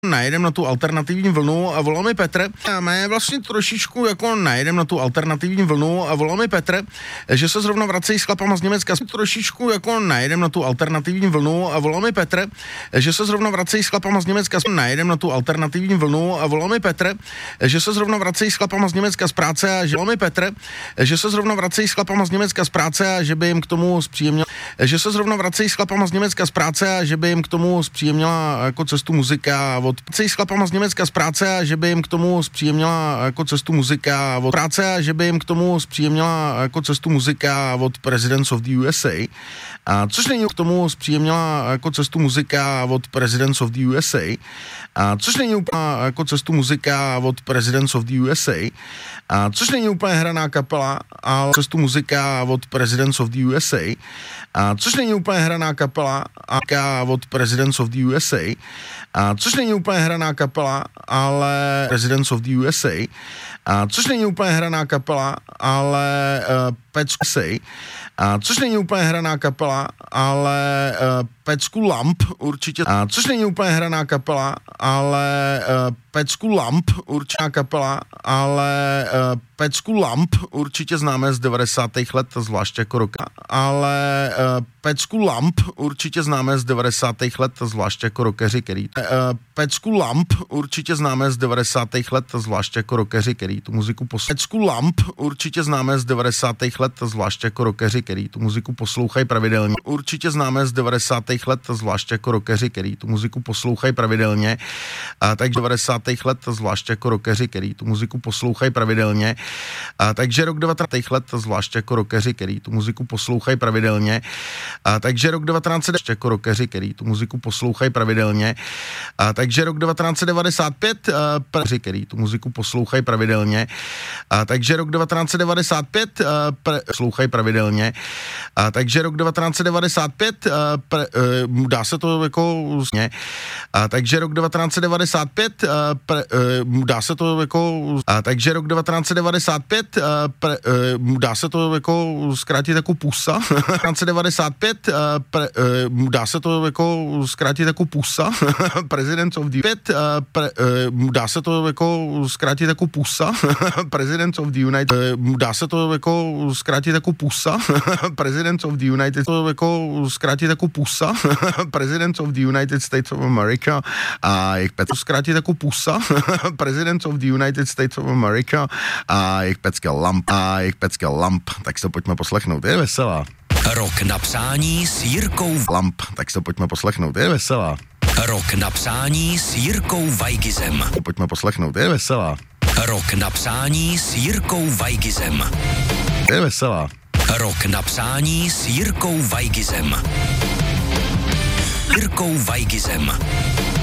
najedem na tu alternativní vlnu a volal mi Petr. A mě vlastně trošičku jako najedem na tu alternativní vlnu a volal mi Petr, že se zrovna vracejí s chlapama z Německa. Trošičku jako najedem na tu alternativní vlnu a volal mi Petr, že se zrovna vracejí s chlapama z Německa. Najedem na tu alternativní vlnu a volal mi Petr, že se zrovna vracejí s chlapama z Německa z práce a že volal mi Petr, že se zrovna vracejí s chlapama z Německa z práce a že by jim k tomu zpříjemnila, že se zrovna vracejí s chlapama z Německa z práce a že by jim k tomu zpříjemnila jako cestu muzika od s chlapama z Německa z práce a že by jim k tomu zpříjemnila jako cestu muzika od práce a že by jim k tomu zpříjemnila jako cestu muzika od Presidents of the USA. A což není k tomu zpříjemnila jako cestu muzika od Presidents of the USA. A což není úplně jako cestu muzika od Presidents of the USA. A což není úplně hraná kapela, ale cestu muzika od Presidents of the USA. A což není úplně hraná kapela a od Presidents of the USA. A což není úplně hraná kapela, ale Presidents of the USA. A což není úplně hraná kapela, ale Pecku. A což není úplně hraná kapela, ale Pecku Lamp určitě. A což není úplně hraná kapela, ale Pecku Lamp určitě kapela, ale Pecku Lamp určitě známe z 90. let, zvláště jako roka. Ale Pecku Lamp určitě známe z 90. let, zvláště jako rockeři, který Pecku Lamp určitě známe z 90. let, zvláště jako rockeři, který tu muziku poslouchají. Pecku Lamp určitě známe z 90. let, zvláště jako rockeři, který tu muziku poslouchají pravidelně. Určitě známe z 90. let, zvláště jako rockeři, který tu muziku poslouchají pravidelně. A takže 90. let, zvláště jako rockeři, který tu muziku poslouchají pravidelně. A takže rok 19. let, zvláště jako rockeři, který tu muziku poslouchají pravidelně. A takže rok 1990 jako rockeři, který tu muziku poslouchají pravidelně. A takže rok 1995 který tu muziku poslouchají pravidelně. A takže rok 1995 poslouchají pravidelně. A takže rok 1995 dá se to jako a takže rok 1995 dá se to jako a takže rok 1995 dá se to jako zkrátit jako pusa. 1995 dá se to jako zkrátit jako pusa. Presidents of the dá se to jako zkrátit jako pusa. Presidents of the United dá se to jako zkrátit jako pusa. Presidents of the United to jako zkrátit jako pusa. Presidents of the United States of America a jejich pet zkrátit jako pusa. Presidents of the United States of America a jejich pecké lamp. Tak se to pojďme poslechnout, je veselá. Rok na přání s Jirkou Lamp, tak se to pojďme poslechnout, je veselá. Rok na přání s Jirkou Weigizem. Pojďme poslechnout, je veselá. Rok na přání s Jirkou Weigizem. Je veselá. Rok na přání s Jirkou Weigizem. Jirkou Weigizem.